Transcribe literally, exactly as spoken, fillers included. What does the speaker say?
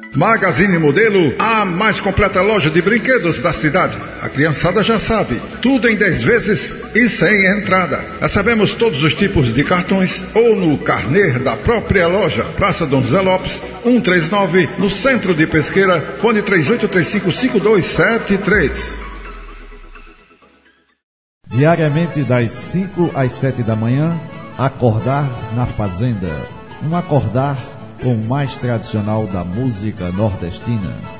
Magazine Modelo, a mais completa loja de brinquedos da cidade. A criançada já sabe, tudo em dez vezes e sem entrada. Recebemos todos os tipos de cartões ou no carnê da própria loja. Praça Dom José Lopes, cento e trinta e nove, no centro de Pesqueira, fone três oito três cinco, cinco dois sete três. Diariamente das cinco às sete da manhã, Acordar na Fazenda. Um acordar com o mais tradicional da música nordestina.